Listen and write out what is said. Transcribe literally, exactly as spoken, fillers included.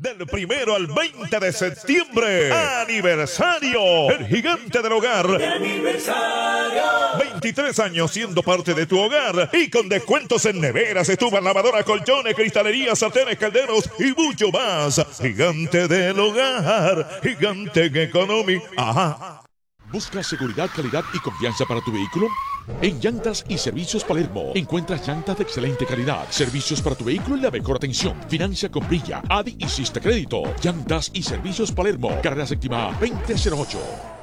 Del primero al veinte de septiembre, aniversario, el gigante del hogar. ¡Aniversario! veintitrés años siendo parte de tu hogar y con descuentos en neveras, estufas, lavadoras, colchones, cristalerías, sartenes, calderos y mucho más. Gigante del hogar, gigante en economy. Ajá. ¿Buscas seguridad, calidad y confianza para tu vehículo? En Llantas y Servicios Palermo encuentras llantas de excelente calidad, servicios para tu vehículo y la mejor atención. Financia con Brilla, A D I y Sista Crédito. Llantas y Servicios Palermo, carrera séptima veinte cero ocho.